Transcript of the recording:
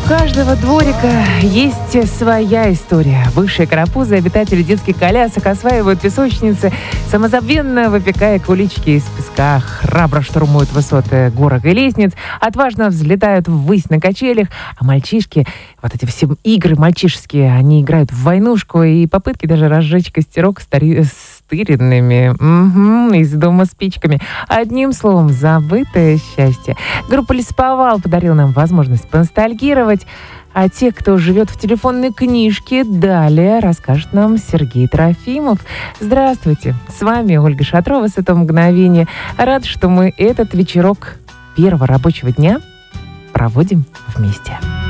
Каждого дворика есть своя история. Бывшие карапузы, обитатели детских колясок осваивают песочницы, самозабвенно выпекая кулички из песка, храбро штурмуют высоты горок и лестниц, отважно взлетают ввысь на качелях, а мальчишки, вот эти все игры мальчишеские, они играют в войнушку и попытки даже разжечь костерок стыренными из дома спичками. Одним словом, забытое счастье. Группа «Лесоповал» подарила нам возможность поностальгировать. А те, кто живет в телефонной книжке, далее расскажет нам Сергей Трофимов. Здравствуйте, с вами Ольга Шатрова с этого мгновения. Рад, что мы этот вечерок первого рабочего дня проводим вместе.